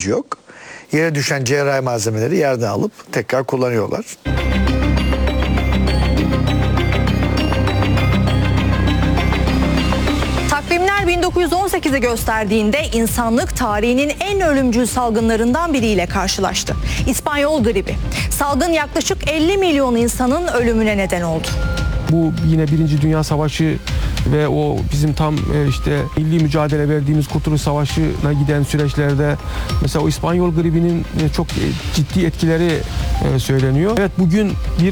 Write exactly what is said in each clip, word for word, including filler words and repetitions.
ihtiyacı yok. Yere düşen cerrahi malzemeleri yerden alıp tekrar kullanıyorlar. Takvimler bin dokuz yüz on sekizi gösterdiğinde insanlık tarihinin en ölümcül salgınlarından biriyle karşılaştı. İspanyol gribi. Salgın yaklaşık elli milyon insanın ölümüne neden oldu. Bu yine Birinci Dünya Savaşı ve o bizim tam işte milli mücadele verdiğimiz Kurtuluş Savaşı'na giden süreçlerde mesela o İspanyol gribinin çok ciddi etkileri söyleniyor. Evet, bugün bir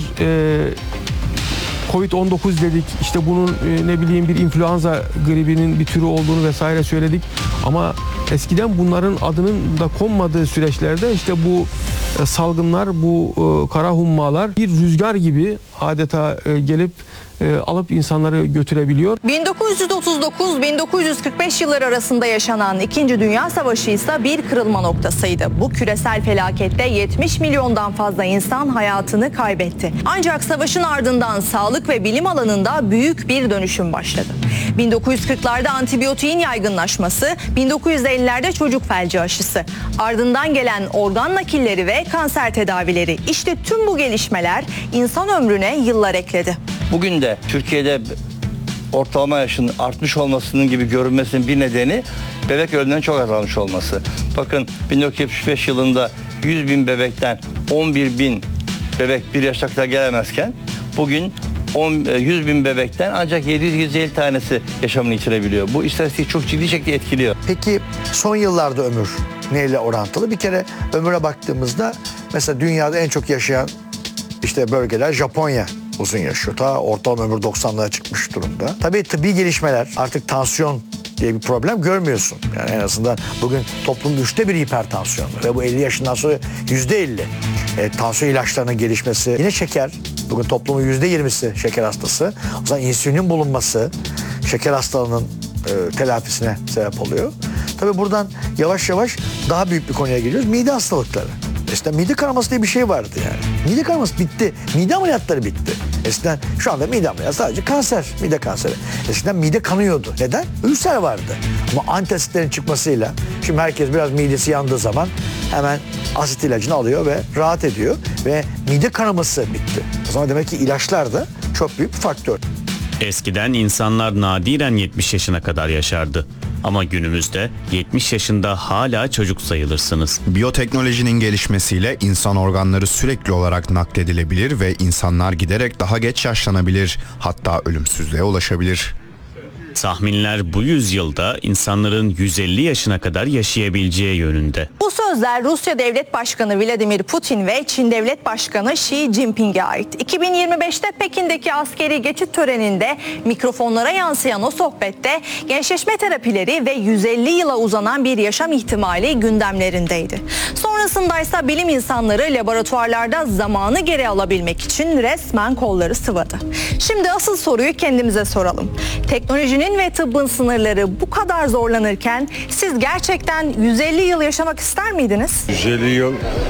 kovid on dokuz dedik, işte bunun ne bileyim bir influenza gribinin bir türü olduğunu vesaire söyledik. Ama eskiden bunların adının da konmadığı süreçlerde işte bu salgınlar, bu kara hummalar bir rüzgar gibi adeta gelip alıp insanları götürebiliyor. bin dokuz yüz otuz dokuz bin dokuz yüz kırk beş yılları arasında yaşanan İkinci Dünya Savaşı ise bir kırılma noktasıydı. Bu küresel felakette yetmiş milyondan fazla insan hayatını kaybetti. Ancak savaşın ardından sağlık ve bilim alanında büyük bir dönüşüm başladı. bin dokuz yüz kırklarda antibiyotiğin yaygınlaşması, bin dokuz yüz ellilerde çocuk felci aşısı, ardından gelen organ nakilleri ve kanser tedavileri. İşte tüm bu gelişmeler insan ömrüne yıllar ekledi. Bugün de Türkiye'de ortalama yaşın artmış olmasının gibi görünmesinin bir nedeni bebek ölümlerinin çok azalmış olması. Bakın bin dokuz yüz yetmiş beş yılında yüz bin bebekten on bir bin bebek bir yaşa kadar gelemezken bugün yüz bin bebekten ancak yedi yüz yüz elli tanesi yaşamını yitirebiliyor. Bu istatistiği çok ciddi şekilde etkiliyor. Peki son yıllarda ömür neyle orantılı? Bir kere ömüre baktığımızda mesela dünyada en çok yaşayan işte bölgeler Japonya uzun yaşıyor. Ta ortalama ömür doksanlara çıkmış durumda. Tabii tıbbi gelişmeler, artık tansiyon diye bir problem görmüyorsun. Yani en azından bugün toplumun üçte biri hipertansiyon ve bu elli yaşından sonra yüzde elli. E, tansiyon ilaçlarının gelişmesi, yine şeker. Bugün toplumun yüzde yirmisi şeker hastası. O zaman insülinin bulunması şeker hastalığının e, telafisine sebep oluyor. Tabii buradan yavaş yavaş daha büyük bir konuya geliyoruz. Mide hastalıkları. Eskiden mide kanaması diye bir şey vardı yani. Mide kanaması bitti. Mide ameliyatları bitti. Eskiden şu anda mide ameliyatı sadece kanser, mide kanseri. Eskiden mide kanıyordu. Neden? Ülser vardı. Ama antiasitlerin çıkmasıyla şimdi herkes biraz midesi yandığı zaman hemen asit ilacını alıyor ve rahat ediyor. Ve mide kanaması bitti. O zaman demek ki ilaçlar da çok büyük bir faktör. Eskiden insanlar nadiren yetmiş yaşına kadar yaşardı. Ama günümüzde yetmiş yaşında hala çocuk sayılırsınız. Biyoteknolojinin gelişmesiyle insan organları sürekli olarak nakledilebilir ve insanlar giderek daha geç yaşlanabilir, hatta ölümsüzlüğe ulaşabilir. Tahminler bu yüzyılda insanların yüz elli yaşına kadar yaşayabileceği yönünde. Bu sözler Rusya Devlet Başkanı Vladimir Putin ve Çin Devlet Başkanı Xi Jinping'e ait. iki bin yirmi beşte Pekin'deki askeri geçit töreninde mikrofonlara yansıyan o sohbette gençleşme terapileri ve yüz elli yıla uzanan bir yaşam ihtimali gündemlerindeydi. Sonrasındaysa bilim insanları laboratuvarlarda zamanı geri alabilmek için resmen kolları sıvadı. Şimdi asıl soruyu kendimize soralım. Teknolojinin ve tıbbın sınırları bu kadar zorlanırken siz gerçekten yüz elli yıl yaşamak ister miydiniz? yüz elli yıl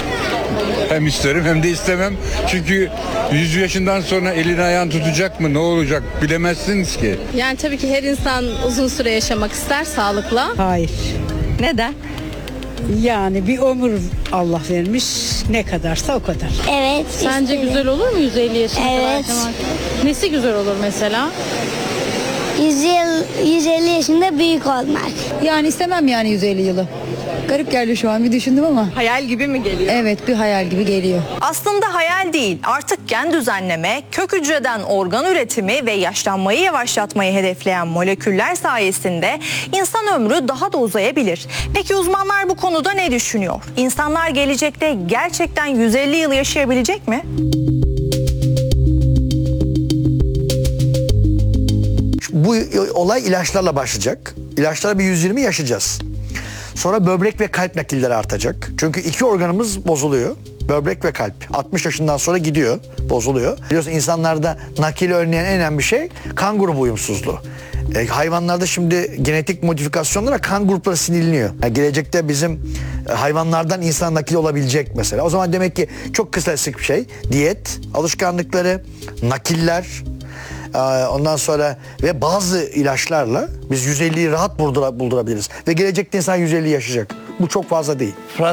hem isterim hem de istemem. Çünkü yüz yaşından sonra elini ayağını tutacak mı, ne olacak bilemezsiniz ki. Yani tabii ki her insan uzun süre yaşamak ister sağlıkla. Hayır. Neden? Yani bir ömür Allah vermiş, ne kadarsa o kadar. Evet. Sence isterim. güzel olur mu yüz elli yaşına kadar Evet. yaşamak? Nesi güzel olur mesela? yüz yıl, yüz elli yaşında büyük olmak. Yani istemem yani yüz elli yılı. Garip geldi şu an, bir düşündüm ama. Hayal gibi mi geliyor? Evet, bir hayal gibi geliyor. Aslında hayal değil, artık gen düzenleme, kök hücreden organ üretimi ve yaşlanmayı yavaşlatmayı hedefleyen moleküller sayesinde insan ömrü daha da uzayabilir. Peki uzmanlar bu konuda ne düşünüyor? İnsanlar gelecekte gerçekten yüz elli yıl yaşayabilecek mi? Bu olay ilaçlarla başlayacak. İlaçlarla bir yüz yirmi yaşayacağız. Sonra böbrek ve kalp nakilleri artacak. Çünkü iki organımız bozuluyor. Böbrek ve kalp. altmış yaşından sonra gidiyor, bozuluyor. Biliyorsun insanlarda nakili önleyen en önemli şey kan grubu uyumsuzluğu. E, hayvanlarda şimdi genetik modifikasyonlara kan grupları sinirleniyor. Yani gelecekte bizim e, hayvanlardan insan nakili olabilecek mesela. O zaman demek ki çok klasik bir şey. Diyet, alışkanlıkları, nakiller, ondan sonra ve bazı ilaçlarla biz yüz elliyi rahat buldura, buldurabiliriz. Ve gelecekte insan yüz elli yaşayacak. Bu çok fazla değil.